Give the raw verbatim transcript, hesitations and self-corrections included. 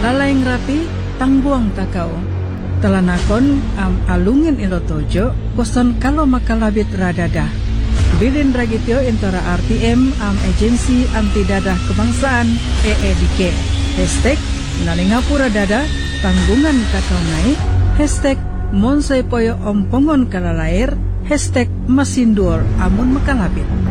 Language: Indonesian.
Alaing rapi tangbuang takau. Telanakon am alungin ilotojo koson kalau makalabit radada. Bilin ragityo intora R T M am agensi anti dadah kebangsaan E E D K. Hashtag nalingapura dada tanggungan takau nai. Hashtag monsai poyo ompongon kalalair. Hashtag masindur amun makalabit.